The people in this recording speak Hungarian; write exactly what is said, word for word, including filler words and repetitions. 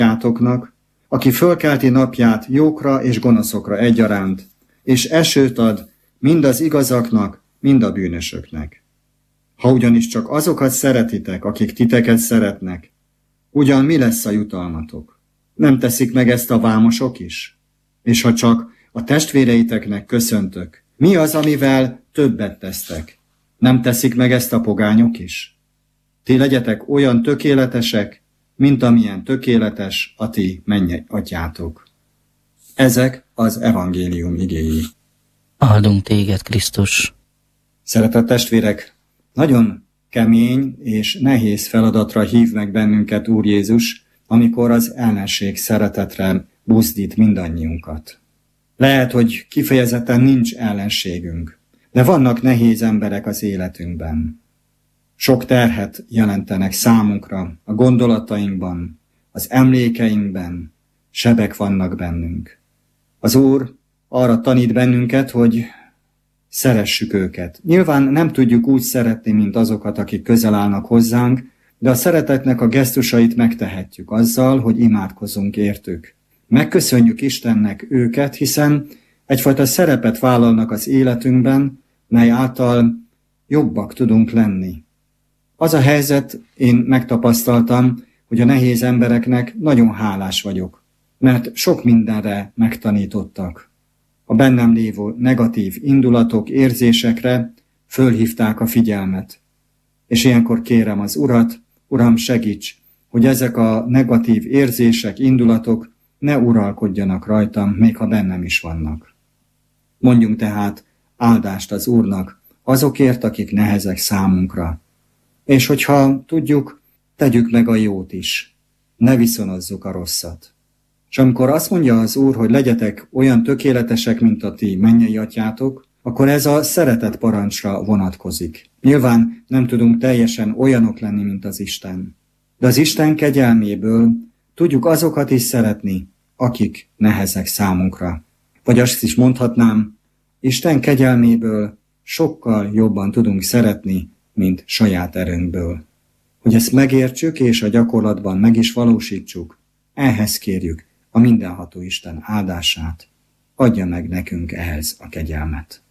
atyátoknak, aki fölkelti napját jókra és gonoszokra egyaránt, és esőt ad mind az igazaknak, mind a bűnösöknek. Ha ugyanis csak azokat szeretitek, akik titeket szeretnek, ugyan mi lesz a jutalmatok? Nem teszik meg ezt a vámosok is? És ha csak a testvéreiteknek köszöntök, mi az, amivel többet tesztek? Nem teszik meg ezt a pogányok is? Ti legyetek olyan tökéletesek, mint amilyen tökéletes a ti mennyei atyátok. Ezek az evangélium igéi. Áldunk téged, Krisztus! Szeretett testvérek, nagyon kemény és nehéz feladatra hív meg bennünket Úr Jézus, amikor az ellenség szeretetre buzdít mindannyiunkat. Lehet, hogy kifejezetten nincs ellenségünk, de vannak nehéz emberek az életünkben. Sok terhet jelentenek számunkra a gondolatainkban, az emlékeinkben, sebek vannak bennünk. Az Úr arra tanít bennünket, hogy szeressük őket. Nyilván nem tudjuk úgy szeretni, mint azokat, akik közel állnak hozzánk, de a szeretetnek a gesztusait megtehetjük azzal, hogy imádkozunk értük. Megköszönjük Istennek őket, hiszen egyfajta szerepet vállalnak az életünkben, mely által jobbak tudunk lenni. Az a helyzet, én megtapasztaltam, hogy a nehéz embereknek nagyon hálás vagyok, mert sok mindenre megtanítottak. A bennem lévő negatív indulatok, érzésekre fölhívták a figyelmet. És ilyenkor kérem az Urat, Uram, segíts, hogy ezek a negatív érzések, indulatok ne uralkodjanak rajtam, még ha bennem is vannak. Mondjunk tehát áldást az Úrnak azokért, akik nehezek számunkra. És hogyha tudjuk, tegyük meg a jót is, ne viszonozzuk a rosszat. És amikor azt mondja az Úr, hogy legyetek olyan tökéletesek, mint a ti mennyei atyátok, akkor ez a szeretet parancsra vonatkozik. Nyilván nem tudunk teljesen olyanok lenni, mint az Isten. De az Isten kegyelméből tudjuk azokat is szeretni, akik nehezek számunkra. Vagy azt is mondhatnám, Isten kegyelméből sokkal jobban tudunk szeretni, mint saját erőnkből. Hogy ezt megértsük és a gyakorlatban meg is valósítsuk, ehhez kérjük a mindenható Isten áldását, adja meg nekünk ehhez a kegyelmet.